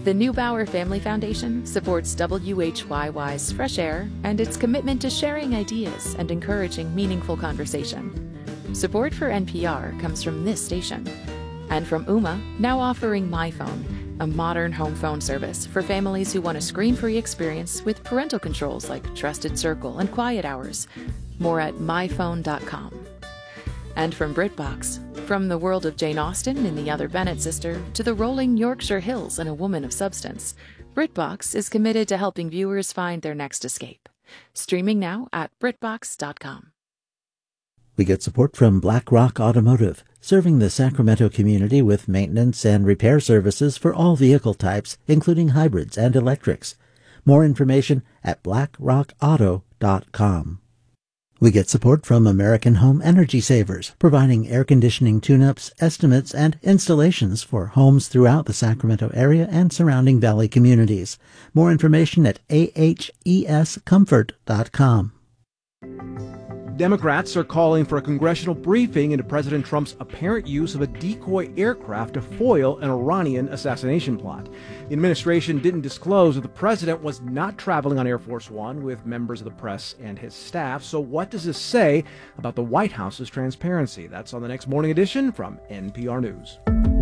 The Neubauer Family Foundation supports WHYY's Fresh Air and its commitment to sharing ideas and encouraging meaningful conversation. Support for NPR comes from this station and from Ooma, now offering MyPhone, a modern home phone service for families who want a screen-free experience with parental controls like Trusted Circle and Quiet Hours. More at myphone.com. And from BritBox, from the world of Jane Austen in The Other Bennet Sister to the rolling Yorkshire Hills in A Woman of Substance, BritBox is committed to helping viewers find their next escape. Streaming now at BritBox.com. We get support from Black Rock Automotive, serving the Sacramento community with maintenance and repair services for all vehicle types, including hybrids and electrics. More information at blackrockauto.com. We get support from American Home Energy Savers, providing air conditioning tune-ups, estimates, and installations for homes throughout the Sacramento area and surrounding valley communities. More information at ahescomfort.com. Democrats are calling for a congressional briefing into President Trump's apparent use of a decoy aircraft to foil an Iranian assassination plot. The administration didn't disclose that the president was not traveling on Air Force One with members of the press and his staff. So what does this say about the White House's transparency? That's on the next Morning Edition from NPR News.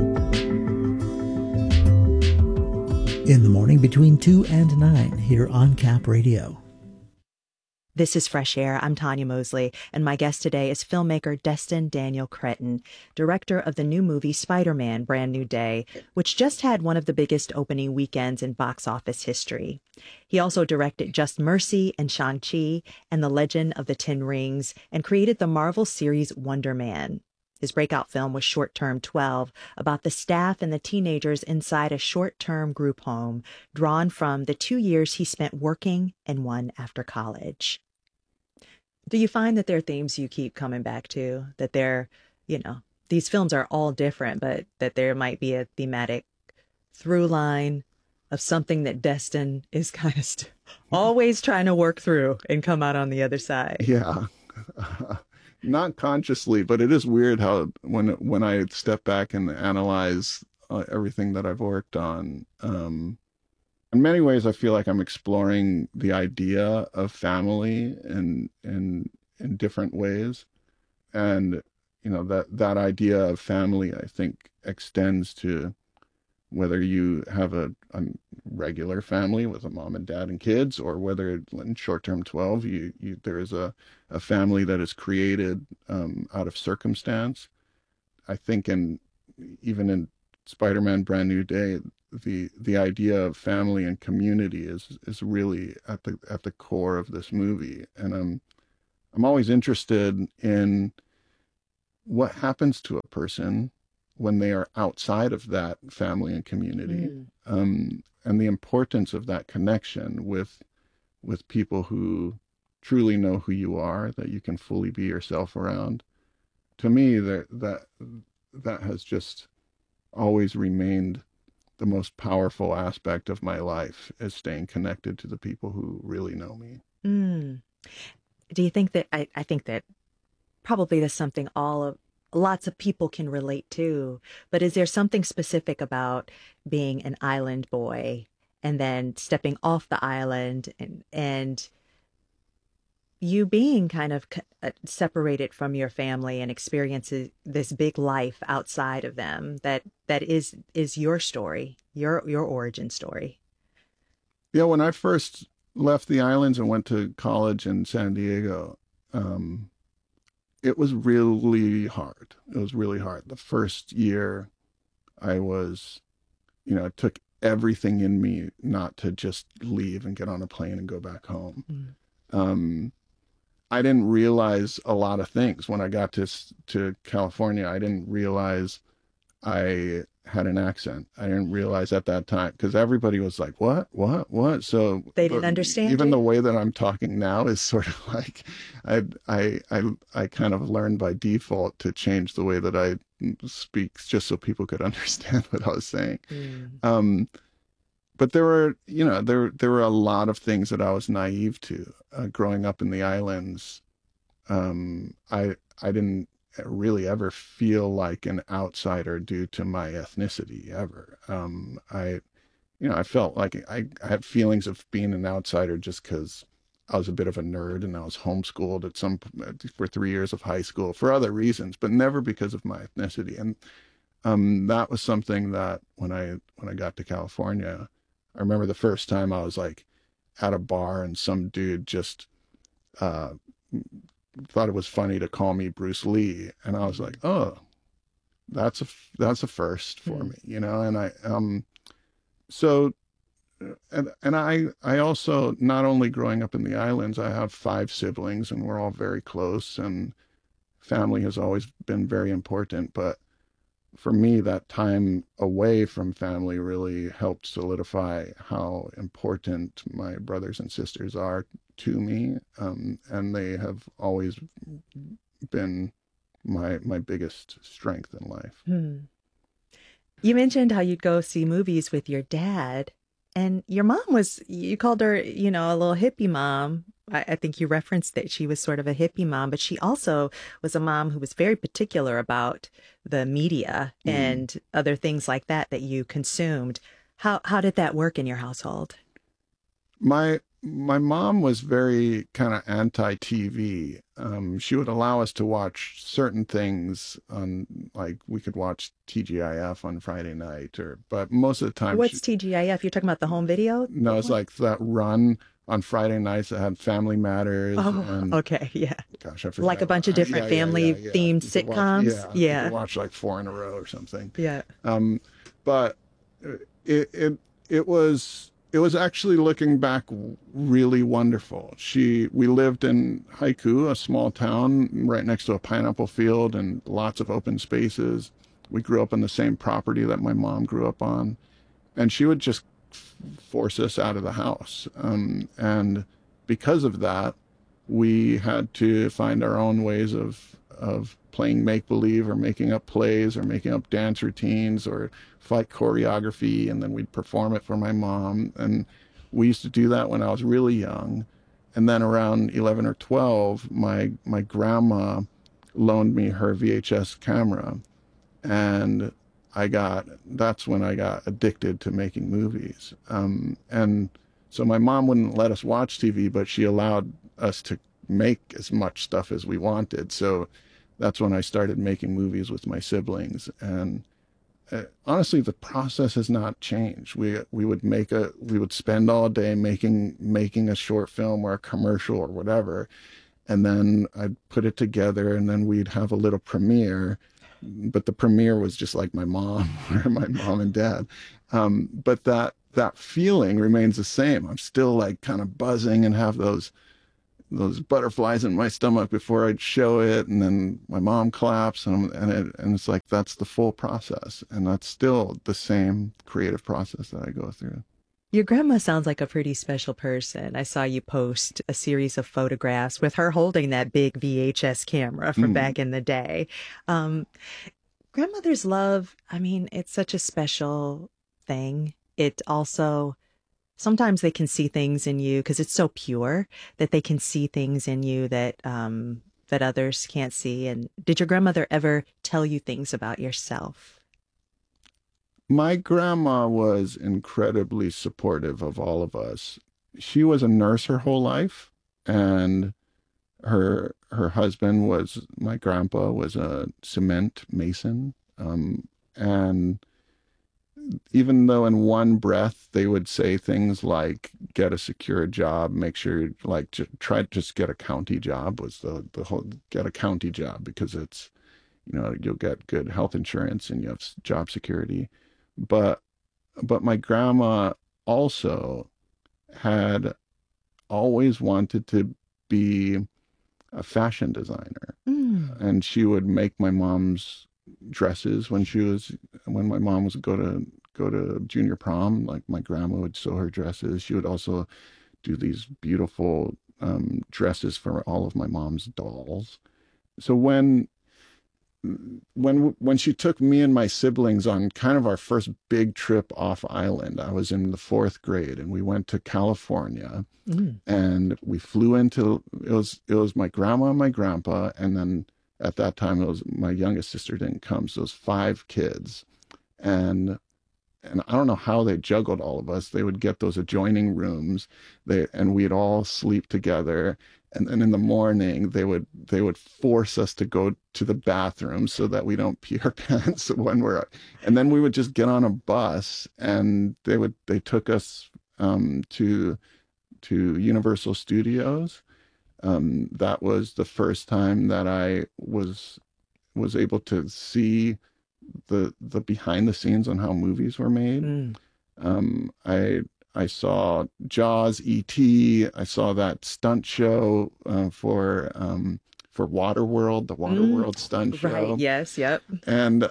In the morning between 2 and 9 here on Cap Radio. This is Fresh Air. I'm Tanya Mosley, and my guest today is filmmaker Destin Daniel Cretton, director of the new movie Spider-Man: Brand New Day, which just had one of the biggest opening weekends in box office history. He also directed Just Mercy and Shang-Chi and The Legend of the Ten Rings, and created the Marvel series Wonder Man. His breakout film was Short Term 12, about the staff and the teenagers inside a short-term group home, drawn from the 2 years he spent working and one after college. Do you find that there are themes you keep coming back to, that they're, these films are all different, but that there might be a thematic through line of something that Destin is kind of always trying to work through and come out on the other side? Yeah. Not consciously, but it is weird how when I step back and analyze everything that I've worked on, in many ways I feel like I'm exploring the idea of family in different ways, and that idea of family, I think, extends to whether you have a regular family with a mom and dad and kids, or whether in Short Term 12 there is a family that is created out of circumstance. I think even in Spider-Man: Brand New Day, the idea of family and community is really at the core of this movie, and I'm always interested in what happens to a person when they are outside of that family and community, and the importance of that connection with people who truly know who you are, that you can fully be yourself around. To me, that has just always remained the most powerful aspect of my life, is staying connected to the people who really know me. Do you think that, I think that probably that's something lots of people can relate to, but is there something specific about being an island boy and then stepping off the island and you being kind of separated from your family and experiencing this big life outside of them that is your story, your origin story? Yeah, when I first left the islands and went to college in San Diego, it was really hard. It was really hard. The first year it took everything in me not to just leave and get on a plane and go back home. I didn't realize a lot of things. When I got to California, I didn't realize I had an accent. I didn't realize at that time, because everybody was like, what? So they didn't understand even you? The way that I'm talking now is sort of like, I kind of learned by default to change the way that I speak, just so people could understand what I was saying. But there were a lot of things that I was naive to growing up in the islands. I didn't really ever feel like an outsider due to my ethnicity ever. I felt like I had feelings of being an outsider just because I was a bit of a nerd and I was homeschooled for 3 years of high school for other reasons, but never because of my ethnicity. And that was something that when I got to California, I remember the first time I was like at a bar and some dude just uh, thought it was funny to call me Bruce Lee, and I was like, oh, that's a first for me, And so I also, not only growing up in the islands, I have 5 siblings and we're all very close, and family has always been very important. But for me, that time away from family really helped solidify how important my brothers and sisters are to me. And they have always been my biggest strength in life. You mentioned how you'd go see movies with your dad, and your mom you called her, a little hippie mom. I think you referenced that she was sort of a hippie mom, but she also was a mom who was very particular about the media and other things like that you consumed. How did that work in your household? My mom was very kind of anti-TV. She would allow us to watch certain things like we could watch TGIF on Friday night, but most of the time. What's TGIF? You're talking about the home video? No, it's like that run on Friday nights that had Family Matters. Oh, okay, yeah. Gosh, I forgot. Like a bunch of different family-themed sitcoms. You could watch like 4 in a row or something. Yeah. But it was actually, looking back, really wonderful. We lived in Haiku, a small town right next to a pineapple field and lots of open spaces. We grew up on the same property that my mom grew up on, and she would just force us out of the house. And because of that, we had to find our own ways of playing make-believe or making up plays or making up dance routines or fight choreography, and then we'd perform it for my mom. And we used to do that when I was really young. And then around 11 or 12, my grandma loaned me her VHS camera, and that's when I got addicted to making movies. And so my mom wouldn't let us watch TV, but she allowed us to make as much stuff as we wanted. So that's when I started making movies with my siblings. And honestly, the process has not changed. We would spend all day making a short film or a commercial or whatever, and then I'd put it together, and then we'd have a little premiere. But the premiere was just like my mom or my mom and dad. But that feeling remains the same. I'm still like kind of buzzing and have those butterflies in my stomach before I'd show it, and then my mom claps, and it's like that's the full process, and that's still the same creative process that I go through. Your grandma sounds like a pretty special person. I saw you post a series of photographs with her holding that big VHS camera from back in the day. Grandmother's love, I mean, it's such a special thing. It also, sometimes they can see things in you because it's so pure that they can see things in you that others can't see. And did your grandmother ever tell you things about yourself? My grandma was incredibly supportive of all of us. She was a nurse her whole life, and her husband my grandpa was a cement mason. And even though in one breath they would say things like, get a secure job, make sure, like, try to just get a county job, was the whole, get a county job because it's, you'll get good health insurance and you have job security. But my grandma also had always wanted to be a fashion designer. And she would make my mom's dresses when my mom was go to junior prom. Like, my grandma would sew her dresses. She would also do these beautiful dresses for all of my mom's dolls. So when she took me and my siblings on kind of our first big trip off island, I was in the 4th grade, and we went to California, and we flew into, it was my grandma and my grandpa, and then at that time it was my youngest sister didn't come, so it was 5 kids. And and I don't know how they juggled all of us. They would get those adjoining rooms, and we'd all sleep together. And then in the morning, they would force us to go to the bathroom so that we don't pee our pants when we're. And then we would just get on a bus, and they took us to Universal Studios. That was the first time that I was able to see the behind the scenes on how movies were made. I saw Jaws, E.T. I saw that stunt show for Waterworld, the Waterworld stunt show. Right. Yes. Yep. And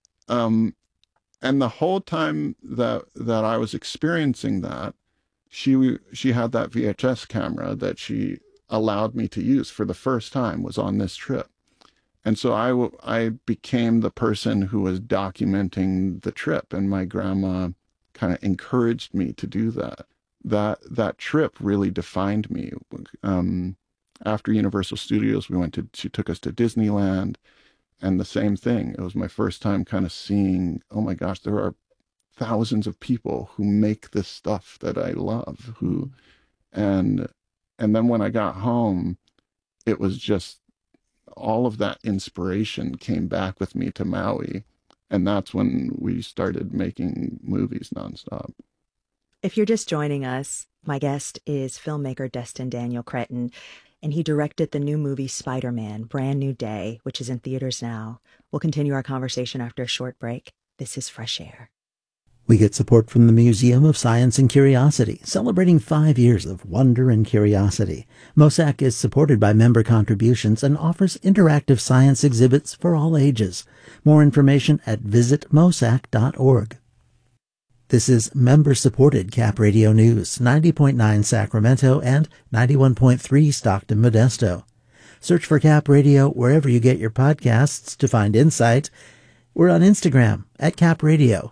the whole time that I was experiencing that, she had that VHS camera that she allowed me to use for the first time, was on this trip. And so I became the person who was documenting the trip, and my grandma kind of encouraged me to do that. That trip really defined me. After Universal Studios, she took us to Disneyland, and the same thing. It was my first time kind of seeing, oh my gosh, there are thousands of people who make this stuff that I love, and then when I got home, it was just all of that inspiration came back with me to Maui. And that's when we started making movies nonstop. If you're just joining us, my guest is filmmaker Destin Daniel Cretton, and he directed the new movie Spider-Man, Brand New Day, which is in theaters now. We'll continue our conversation after a short break. This is Fresh Air. We get support from the Museum of Science and Curiosity, celebrating 5 years of wonder and curiosity. MOSAC is supported by member contributions and offers interactive science exhibits for all ages. More information at visitmosac.org. This is member-supported Cap Radio News, 90.9 Sacramento and 91.3 Stockton Modesto. Search for Cap Radio wherever you get your podcasts to find insight. We're on Instagram at Cap Radio.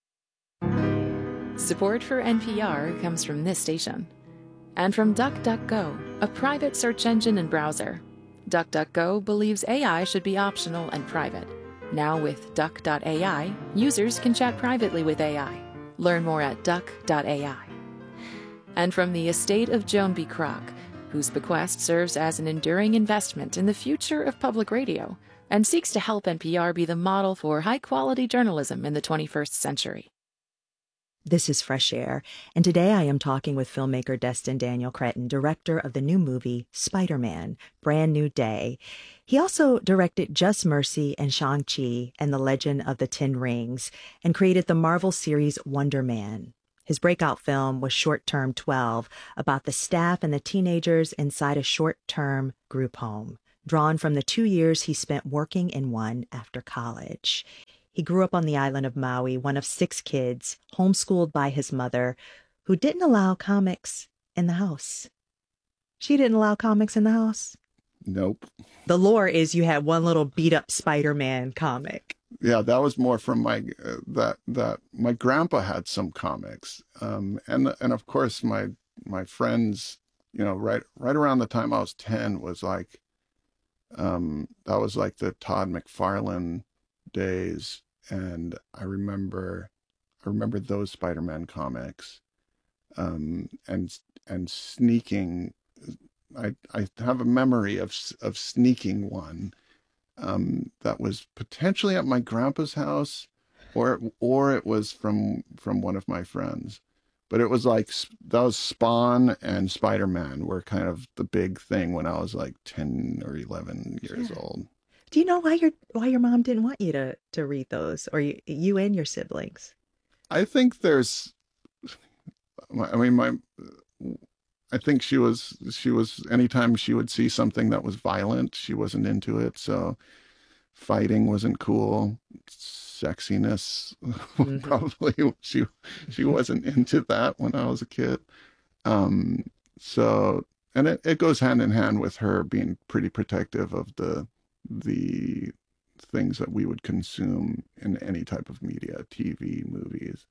Support for NPR comes from this station and from DuckDuckGo, a private search engine and browser. DuckDuckGo believes AI should be optional and private. Now with Duck.ai, users can chat privately with AI. Learn more at Duck.ai. And from the estate of Joan B. Kroc, whose bequest serves as an enduring investment in the future of public radio and seeks to help NPR be the model for high-quality journalism in the 21st century. This is Fresh Air, and today I am talking with filmmaker Destin Daniel Cretton, director of the new movie Spider-Man, Brand New Day. He also directed Just Mercy and Shang-Chi and the Legend of the Ten Rings, and created the Marvel series Wonder Man. His breakout film was Short Term 12, about the staff and the teenagers inside a short-term group home, drawn from the 2 years he spent working in one after college. He grew up on the island of Maui, one of 6 kids, homeschooled by his mother, who didn't allow comics in the house. She didn't allow comics in the house? Nope. The lore is you had one little beat-up Spider-Man comic. Yeah, that was more from my my grandpa had some comics, and of course my friends, right around the time I was 10 was like, that was like the Todd McFarlane days, and I remember those Spider-Man comics, and sneaking. I have a memory of sneaking one, that was potentially at my grandpa's house, or it was from one of my friends, but it was like that was Spawn and Spider-Man were kind of the big thing when I was like 10 or 11 years old. Do you know why your mom didn't want you to read those, or you and your siblings? I think I think she was anytime she would see something that was violent, she wasn't into it. So fighting wasn't cool. Sexiness, probably she wasn't into that when I was a kid. So, and it goes hand in hand with her being pretty protective of the things that we would consume in any type of media, TV, movies.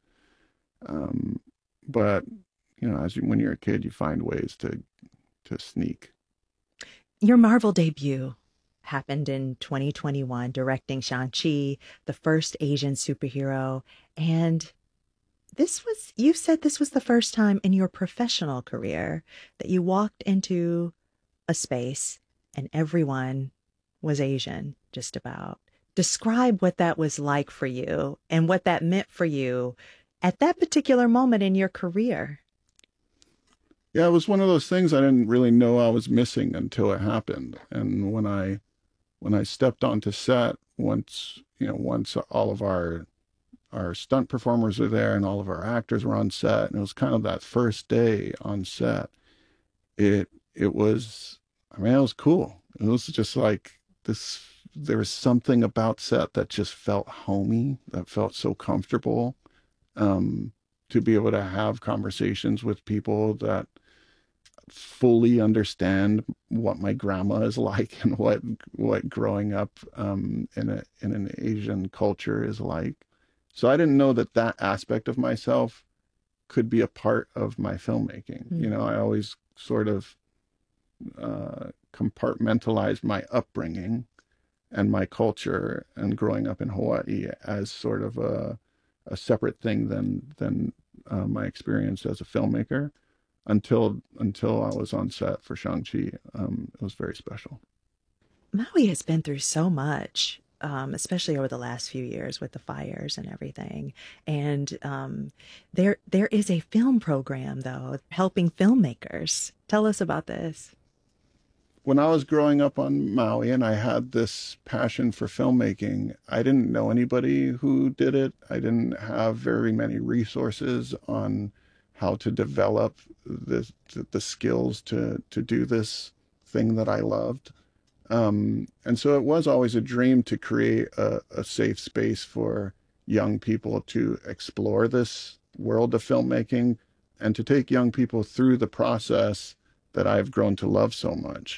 But when you're a kid, you find ways to sneak. Your Marvel debut happened in 2021, directing Shang-Chi, the first Asian superhero, and You said this was the first time in your professional career that you walked into a space and everyone was Asian, just about. Describe what that was like for you and what that meant for you at that particular moment in your career. Yeah, it was one of those things I didn't really know I was missing until it happened. And when I stepped onto set, once all of our stunt performers were there and all of our actors were on set, and it was kind of that first day on set. It was, I mean, it was cool. It was just like this. There was something about set that just felt homey, that felt so comfortable. To be able to have conversations with people that fully understand what my grandma is like and what growing up in an Asian culture is like. So I didn't know that that aspect of myself could be a part of my filmmaking. Mm. I always sort of compartmentalized my upbringing and my culture and growing up in Hawaii as sort of a separate thing than my experience as a filmmaker until I was on set for Shang-Chi. It was very special. Maui has been through so much, especially over the last few years with the fires and everything. And there is a film program, though, helping filmmakers. Tell us about this. When I was growing up on Maui and I had this passion for filmmaking, I didn't know anybody who did it. I didn't have very many resources on how to develop the skills to do this thing that I loved. And so it was always a dream to create a safe space for young people to explore this world of filmmaking and to take young people through the process that I've grown to love so much.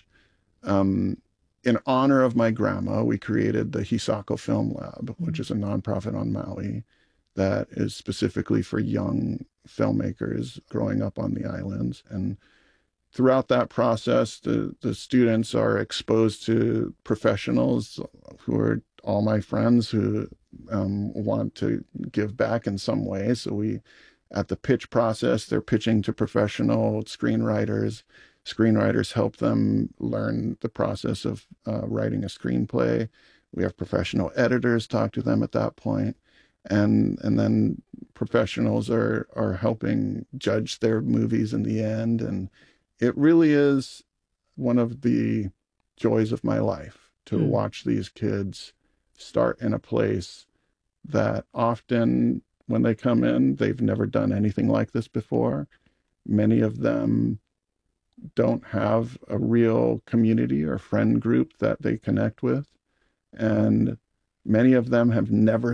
In honor of my grandma, we created the Hisako Film Lab, which is a nonprofit on Maui that is specifically for young filmmakers growing up on the islands. And throughout that process, the students are exposed to professionals who are all my friends who want to give back in some way. So at the pitch process, they're pitching to professional screenwriters. Screenwriters help them learn the process of writing a screenplay. We have professional editors talk to them at that point. And then professionals are helping judge their movies in the end. And it really is one of the joys of my life to watch these kids start in a place that often when they come in, they've never done anything like this before. Many of them don't have a real community or friend group that they connect with. And many of them have never